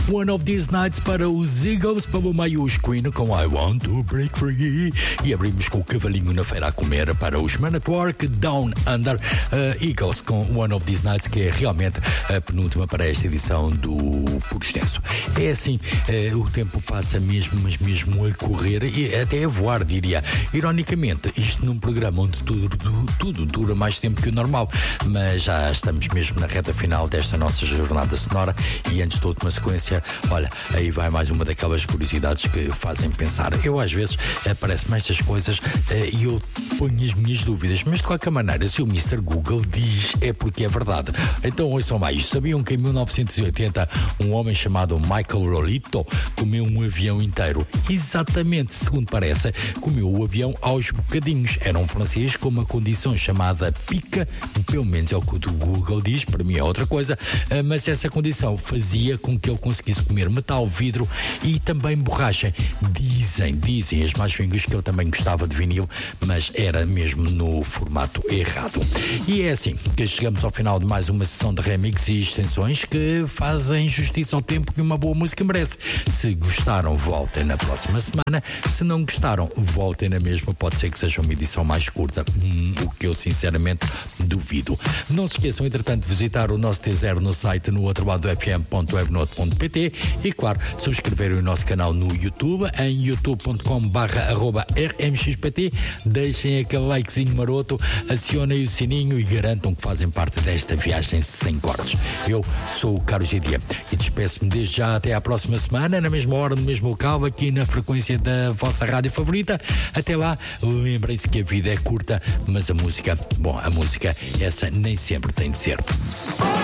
One of These Nights para os Eagles, para o Mayus Queen com I Want to Break Free. E abrimos com o Cavalinho na Feira a Comer para os Man at Work, Down Under. Eagles com One of These Nights, que é realmente a penúltima para esta edição do Puro Extenso. É assim, o tempo passa mesmo, mas mesmo a correr e até a voar, diria. Ironicamente, isto num programa onde tudo dura mais tempo que o normal, mas já estamos mesmo na reta final desta nossa jornada sonora e antes de toda uma sequência, olha, aí vai mais uma daquelas curiosidades que fazem pensar. Eu às vezes aparecem-me estas coisas e eu ponho as minhas dúvidas, mas de qualquer maneira, se o Mr. Google diz, é porque é verdade. Então ouçam mais. Sabiam que em 1980 um homem chamado Michael Rolito comeu um avião inteiro? Exatamente, segundo parece, comeu o avião aos bocadinhos. Era um francês com uma condição chamada pica, pelo menos é o que o Google diz, para mim é outra coisa, mas essa condição fazia com que ele conseguisse comer metal, vidro e também borracha. Dizem as más línguas que eu também gostava de vinil, mas era mesmo no formato errado. E é assim que chegamos ao final de mais uma sessão de remix e extensões que fazem justiça ao tempo que uma boa música merece. Se gostaram, voltem na próxima semana. Se não gostaram, voltem na mesma. Pode ser que seja uma edição mais curta, o que eu sinceramente duvido. Não se esqueçam, entretanto, de visitar o nosso T0 no site no outro lado do fm.webnote.pt e, claro, subscreverem o nosso canal no YouTube em youtube.com/rmxpt. Deixem aquele likezinho maroto, acionem o sininho e garantam que fazem parte desta viagem sem cortes. Eu sou o Carlos Gidia e despeço-me desde já até à próxima semana, na mesma hora, no mesmo local, aqui na frequência da vossa rádio favorita. Até lá, lembrem-se que a vida é curta, mas a música, essa nem sempre tem de ser.